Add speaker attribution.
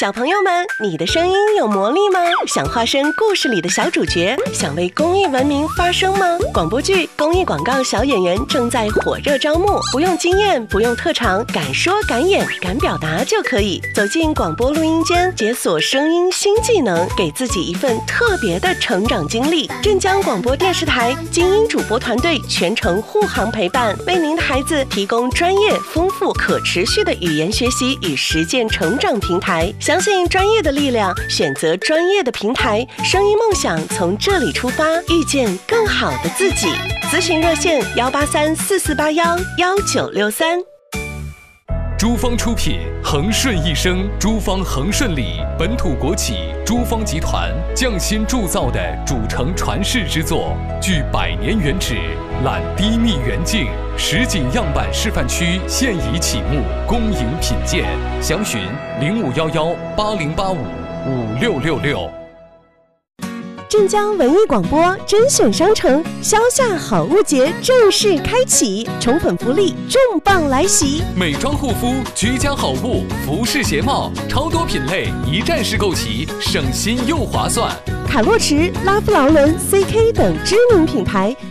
Speaker 1: 小朋友们，你的声音有魔力吗？想化身故事里的小主角，想为公益文明发声吗？广播剧、公益广告小演员正在火热招募，不用经验，不用特长，敢说敢演敢表达就可以。走进广播录音间，解锁声音新技能，给自己一份特别的成长经历。镇江广播电视台精英主播团队全程护航陪伴，为您的孩子提供专业、丰富、可持续的语言学习与实践成长平台。相信专业的力量，选择专业的平台，声音梦想从这里出发，遇见更好的自己。咨询热线18344811963。
Speaker 2: 珠芳出品，恒顺一生，珠芳恒顺里本土国企珠芳集团匠心铸造的主城传世之作，具100年原址，揽低密远近，实景样板示范区现已启幕，恭迎品鉴。详询051180855666。
Speaker 1: 镇江文艺广播甄选商城销夏好物节正式开启，宠粉福利重磅来袭！
Speaker 2: 美妆护肤、居家好物、服饰鞋帽，超多品类一站式购齐，省心又划算。
Speaker 1: 卡洛驰、拉夫劳伦、CK 等知名品牌